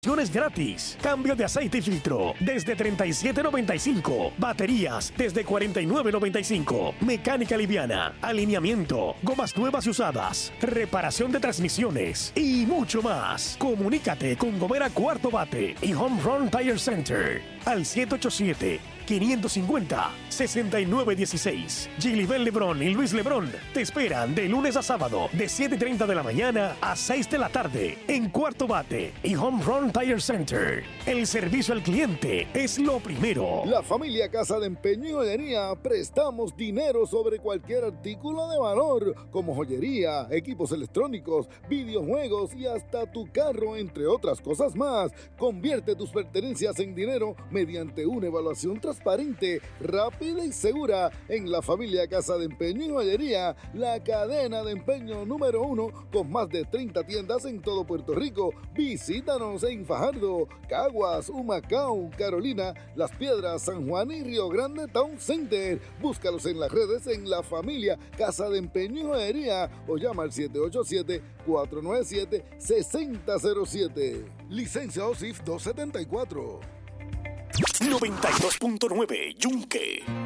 Gratis. Cambio de aceite y filtro desde $37.95. Baterías desde $49.95. Mecánica liviana, alineamiento, gomas nuevas y usadas, reparación de transmisiones y mucho más. Comunícate con Gomera Cuarto Bate y Home Run Tire Center al 787-550-6916. Gilibel Lebrón y Luis Lebrón te esperan de lunes a sábado de 7:30 de la mañana a 6 de la tarde en Cuarto Bate y Home Run Tire Center. El servicio al cliente es lo primero. La familia Casa de Empeño y Joyería prestamos dinero sobre cualquier artículo de valor, como joyería, equipos electrónicos, videojuegos y hasta tu carro, entre otras cosas más. Convierte tus pertenencias en dinero mediante una evaluación transparente, rápida y segura en la familia Casa de Empeño y Joyería, la cadena de empeño número 1 con más de 30 tiendas en todo Puerto Rico. Visítanos en Fajardo, Caguas, Humacao, Carolina, Las Piedras, San Juan y Río Grande Town Center. Búscalos en las redes en la familia Casa de Empeño y Joyería o llama al 787-497-6007. Licencia OSIF 274. 92.9 Yunque.